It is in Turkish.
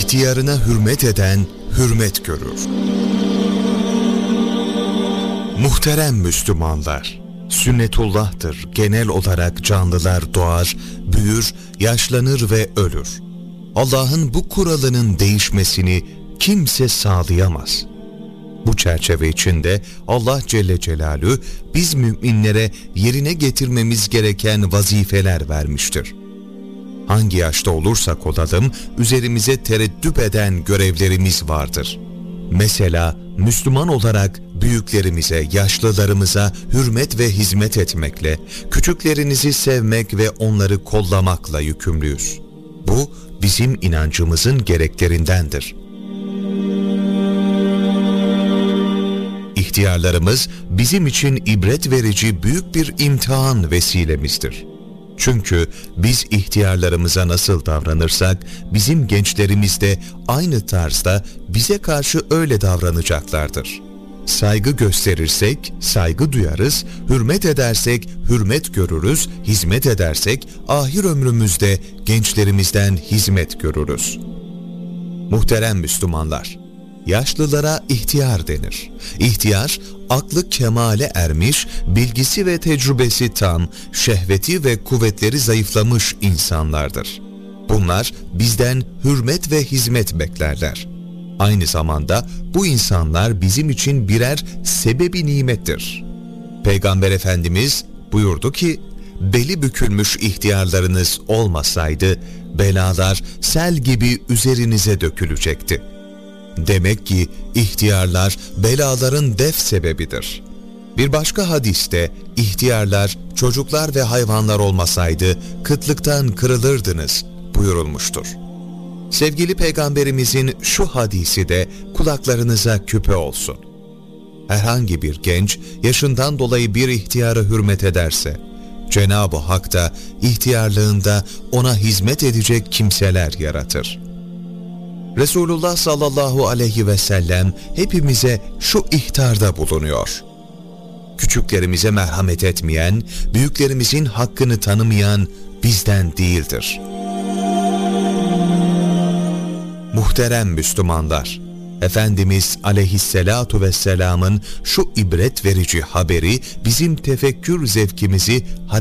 İhtiyarına hürmet eden hürmet görür. Muhterem Müslümanlar, sünnetullah'tır genel olarak canlılar doğar, büyür, yaşlanır ve ölür. Allah'ın bu kuralının değişmesini kimse sağlayamaz. Bu çerçeve içinde Allah Celle Celaluhu biz müminlere yerine getirmemiz gereken vazifeler vermiştir. Hangi yaşta olursak olalım üzerimize tereddüt eden görevlerimiz vardır. Mesela Müslüman olarak büyüklerimize, yaşlılarımıza hürmet ve hizmet etmekle, küçüklerinizi sevmek ve onları kollamakla yükümlüyüz. Bu bizim inancımızın gereklerindendir. İhtiyarlarımız bizim için ibret verici büyük bir imtihan vesilemizdir. Çünkü biz ihtiyarlarımıza nasıl davranırsak, bizim gençlerimiz de aynı tarzda bize karşı öyle davranacaklardır. Saygı gösterirsek saygı duyarız, hürmet edersek hürmet görürüz, hizmet edersek ahir ömrümüzde gençlerimizden hizmet görürüz. Muhterem Müslümanlar, yaşlılara ihtiyar denir. İhtiyar, aklı kemale ermiş, bilgisi ve tecrübesi tam, şehveti ve kuvvetleri zayıflamış insanlardır. Bunlar bizden hürmet ve hizmet beklerler. Aynı zamanda bu insanlar bizim için birer sebebi nimettir. Peygamber Efendimiz buyurdu ki, beli bükülmüş ihtiyarlarınız olmasaydı, belalar sel gibi üzerinize dökülecekti. Demek ki ihtiyarlar belaların def sebebidir. Bir başka hadiste ihtiyarlar, çocuklar ve hayvanlar olmasaydı kıtlıktan kırılırdınız buyurulmuştur. Sevgili Peygamberimizin şu hadisi de kulaklarınıza küpe olsun. Herhangi bir genç yaşından dolayı bir ihtiyara hürmet ederse, Cenab-ı Hak da ihtiyarlığında ona hizmet edecek kimseler yaratır. Resulullah sallallahu aleyhi ve sellem hepimize şu ihtarda bulunuyor. Küçüklerimize merhamet etmeyen, büyüklerimizin hakkını tanımayan bizden değildir. Muhterem Müslümanlar, Efendimiz aleyhisselatu vesselamın şu ibret verici haberi bizim tefekkür zevkimizi